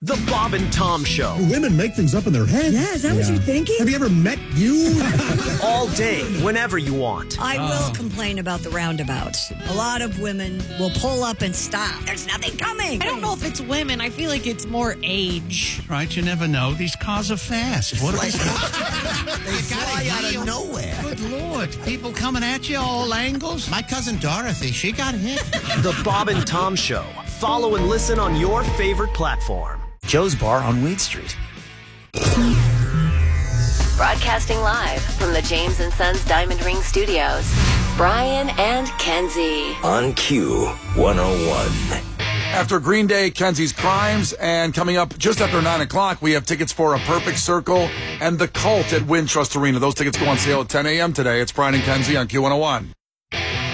The Bob and Tom Show. Women make things up in their head. Yeah, is that what you're thinking? Have you ever met you? All day, whenever you want. I will complain about the roundabouts. A lot of women will pull up and stop. There's nothing coming. I don't know if it's women. I feel like it's more age. Right, you never know. These cars are fast. What are they? They fly out of nowhere. Good Lord. People coming at you all angles. My cousin Dorothy, she got hit. The Bob and Tom Show. Follow and listen on your favorite platform. Joe's Bar on Weed Street. Broadcasting live from the James & Sons Diamond Ring Studios, Brian and Kenzie. On Q101. After Green Day, Kenzie's Crimes, and coming up just after 9 o'clock, we have tickets for A Perfect Circle and The Cult at Wintrust Arena. Those tickets go on sale at 10 a.m. today. It's Brian and Kenzie on Q101.